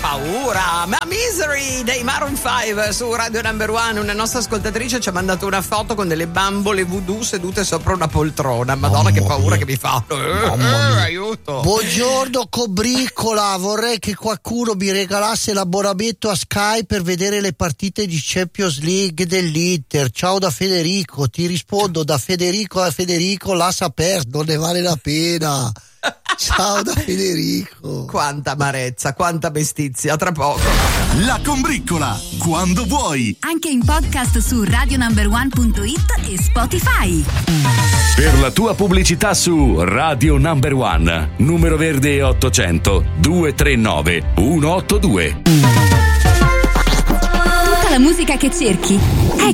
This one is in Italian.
paura. Ma Misery dei Maroon 5 su Radio Number One. Una nostra ascoltatrice ci ha mandato una foto con delle bambole voodoo sedute sopra una poltrona. Madonna, che paura che mi fa. Aiuto. Buongiorno Cobricola, vorrei che qualcuno mi regalasse l'abbonamento a Sky per vedere le partite di Champions League dell'Inter. Ciao da Federico, ti rispondo da Federico a Federico, lascia perdere, non ne vale la pena. Ciao da Federico. Quanta amarezza, quanta bestizia, tra poco. La Combriccola, quando vuoi. Anche in podcast su radionumber1.it e Spotify. Per la tua pubblicità su Radio Number One, numero verde 800 239 182. Tutta la musica che cerchi è